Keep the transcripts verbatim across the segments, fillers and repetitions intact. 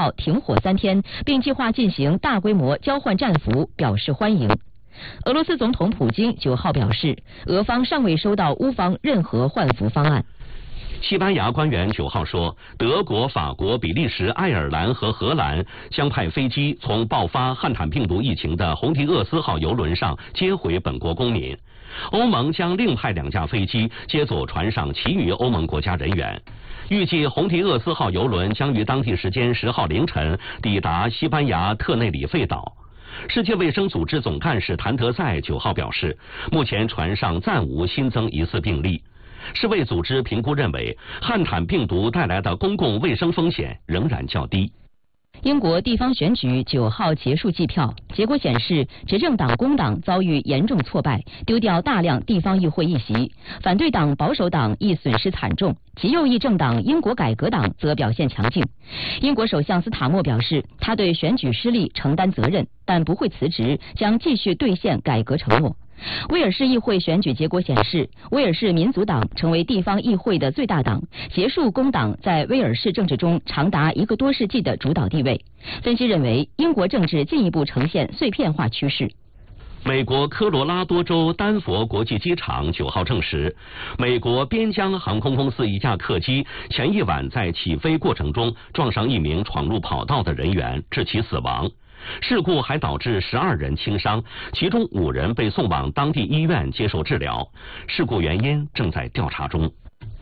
号停火三天，并计划进行大规模交换战俘，表示欢迎。俄罗斯总统普京九号表示，俄方尚未收到乌方任何换俘方案。 西班牙官员九号说，德国、法国、比利时、爱尔兰和荷兰将派飞机从爆发汉坦病毒疫情的红提厄斯号邮轮上接回本国公民。欧盟将另派两架飞机接走船上其余欧盟国家人员。预计红提厄斯号邮轮将于当地时间十号凌晨抵达西班牙特内里费岛。世界卫生组织总干事谭德赛九号表示，目前船上暂无新增疑似病例。世卫组织评估认为，汉坦病毒带来的公共卫生风险仍然较低。 英国地方选举九号结束计票，结果显示，执政党工党遭遇严重挫败，丢掉大量地方议会议席；反对党保守党亦损失惨重，极右翼政党英国改革党则表现强劲。英国首相斯塔默表示，他对选举失利承担责任，但不会辞职，将继续兑现改革承诺。威尔士议会选举结果显示，威尔士民族党成为地方议会的最大党，结束工党在威尔士政治中长达一个多世纪的主导地位。分析认为，英国政治进一步呈现碎片化趋势。 美国科罗拉多州丹佛国际机场九号证实，美国边疆航空公司一架客机前一晚在起飞过程中撞上一名闯入跑道的人员，致其死亡。事故还导致十二人轻伤，其中五人被送往当地医院接受治疗。事故原因正在调查中。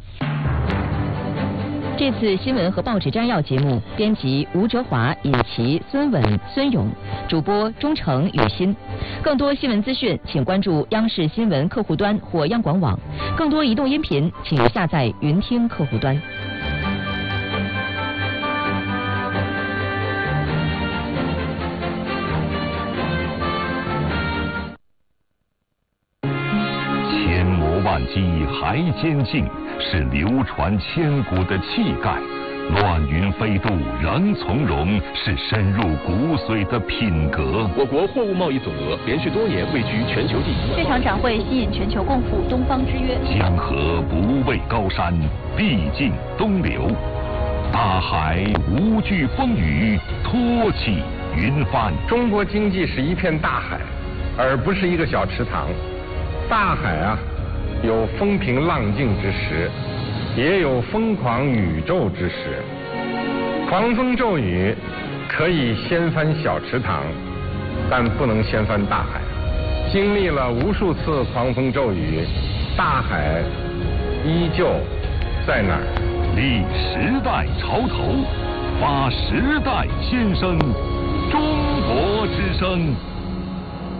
这次新闻和报纸摘要节目，编辑吴哲华、尹琪、孙稳、孙勇，主播钟诚、雨欣。更多新闻资讯，请关注央视新闻客户端或央广网。更多移动音频，请下载云听客户端。 万机还坚劲，是流传千古的气概；乱云飞渡仍从容，是深入骨髓的品格。 我国货物贸易总额连续多年位居全球第一。 这场展会吸引全球共赴东方之约。 江河不畏高山，必尽东流；大海无惧风雨，托起云帆。 中国经济是一片大海，而不是一个小池塘。大海啊，有风平浪静之时，也有疯狂宇宙之时。狂风骤雨可以掀翻小池塘，但不能掀翻大海。经历了无数次狂风骤雨，大海依旧在那儿。 立时代潮头，发时代先声，中国之声。